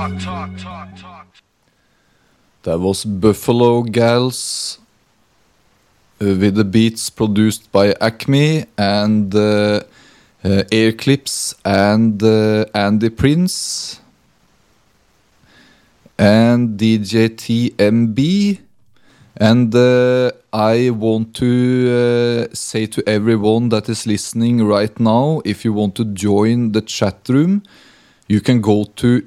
That was Buffalo Gals with the beats produced by Acme and Air Clips and Andy Prince and DJ TMB. And I want to say to everyone that is listening right now, if you want to join the chat room, you can go to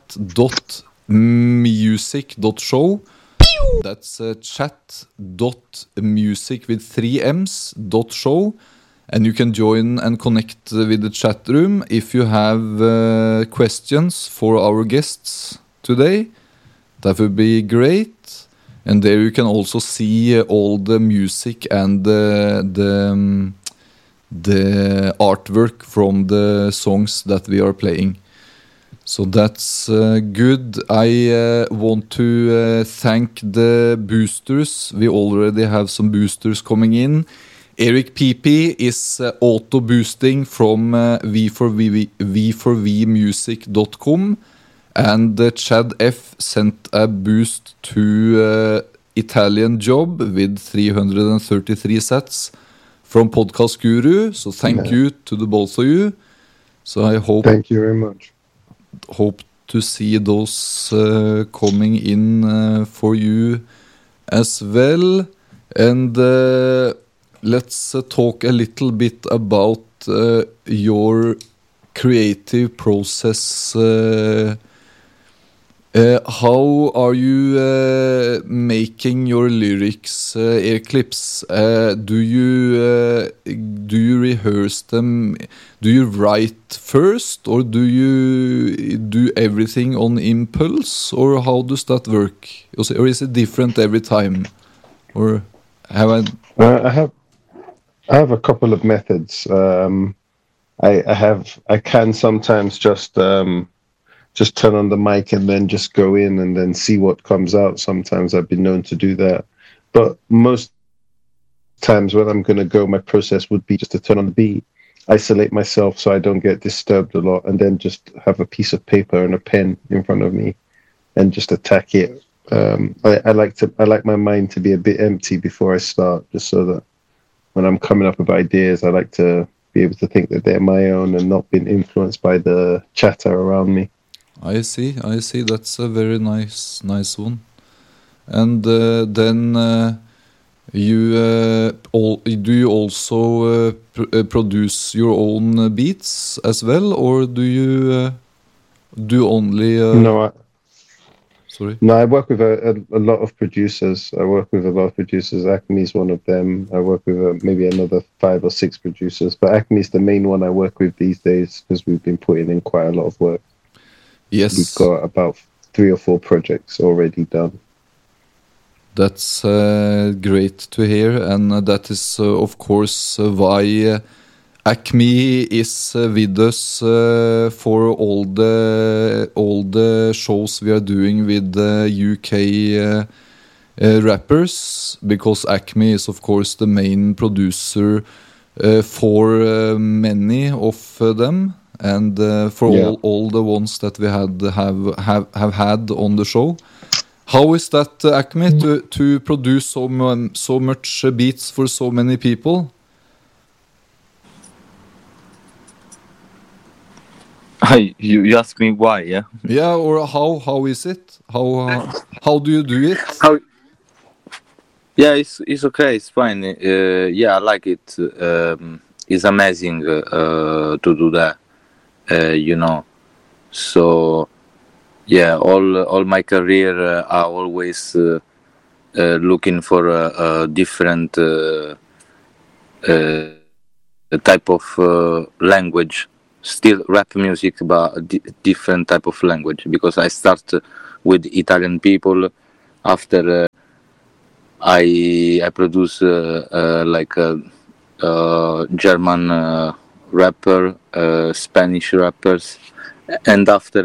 chat.music.show. That's chat.music with 3 M's .show. And you can join and connect with the chat room if you have questions for our guests today. That would be great. And there you can also see all the music and the artwork from the songs that we are playing. So that's good. I want to thank the boosters. We already have some boosters coming in. Eric PP is auto-boosting from v4vmusic.com. And Chad F sent a boost to Italian Job with 333 sets from Podcast Guru. So thank you to the both of you. So I hope... Thank you very much. Hope to see those coming in for you as well. And let's talk a little bit about your creative process. How are you making your lyrics, Air Clips? Do you rehearse them? Do you write first, or do you do everything on impulse, or how does that work? Or is it different every time? Or have I have a couple of methods. I can sometimes just turn on the mic and then just go in and then see what comes out. Sometimes I've been known to do that. But most times when I'm going to go, my process would be just to turn on the beat, isolate myself so I don't get disturbed a lot, and then just have a piece of paper and a pen in front of me and just attack it. I like my mind to be a bit empty before I start, just so that when I'm coming up with ideas, I like to be able to think that they're my own and not being influenced by the chatter around me. I see. That's a very nice one. And then do you also produce your own beats as well, or do you do only? No, I work with a lot of producers. Acme is one of them. I work with maybe another 5 or 6 producers, but Acme is the main one I work with these days because we've been putting in quite a lot of work. Yes. We've got about 3 or 4 projects already done. That's great to hear, and that is, of course, why Acme is with us for all the shows we are doing with the UK rappers, because Acme is, of course, the main producer for many of them. And for all the ones that we have had on the show. How is that, Acme, to produce so much beats for so many people? You ask me why, yeah? Yeah, or how is it? How do you do it? Yeah, it's okay, it's fine. Yeah, I like it. It's amazing to do that. So yeah, all my career I always looking for a different type of language, still rap music, but a different type of language, because I start with Italian people. After I produce like a German rapper, Spanish rappers, and after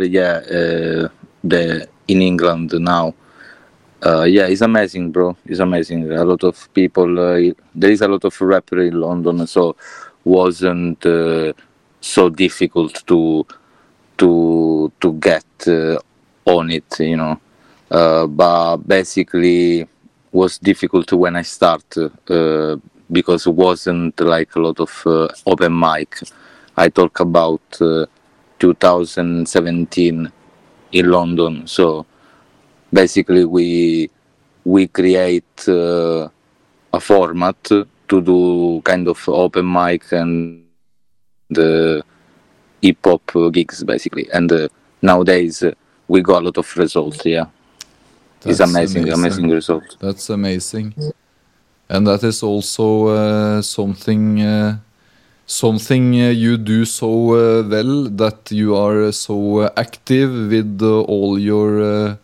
in England now. It's amazing, bro. It's amazing. A lot of people. There is a lot of rapper in London, so wasn't so difficult to get on it, you know. But basically was difficult when I start because it wasn't like a lot of open mic. I talk about 2017 in London. So basically we create a format to do kind of open mic and hip hop gigs basically. And nowadays we got a lot of results. Yeah. It's amazing result. That's amazing. And that is also something you do so well, that you are so active with all your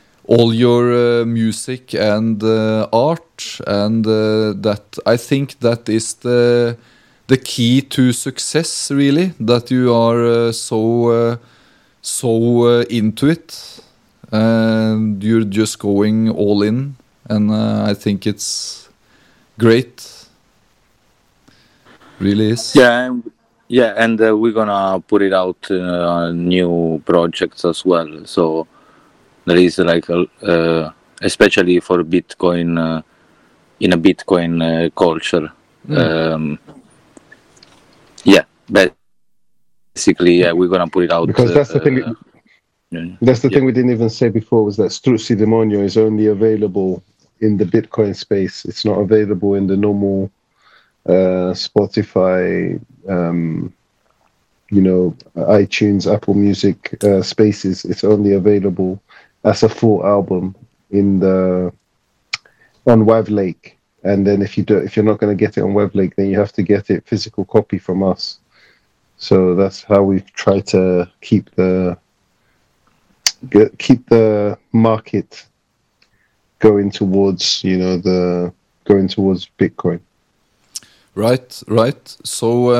music and art, and that I think that is the key to success, really, that you are so into it. And you're just going all in, and I think it's great. Really is. Yeah, and we're gonna put it out new projects as well. So there is like especially for Bitcoin in a Bitcoin culture. Yeah, basically, we're gonna put it out because that's the thing. That's the thing we didn't even say before, was that Struzzi Demonio is only available in the Bitcoin space. It's not available in the normal Spotify, iTunes, Apple Music spaces. It's only available as a full album on Wavlake. And then if you're not going to get it on Wavlake, then you have to get it physical copy from us. So that's how we've tried to keep the market going towards Bitcoin. Right. So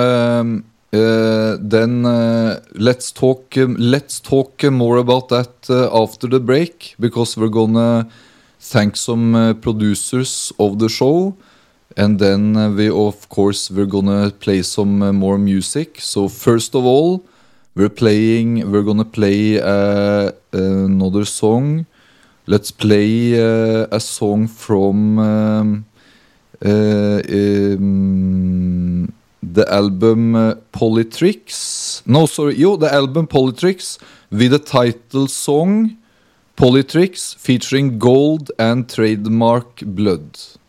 then let's talk more about that after the break, because we're gonna thank some producers of the show, and then we're gonna play some more music. So first of all, we're gonna play another song. Let's play a song from the album Polytrix. The album Polytrix, with the title song Polytrix, featuring Gold and Trademark Blood.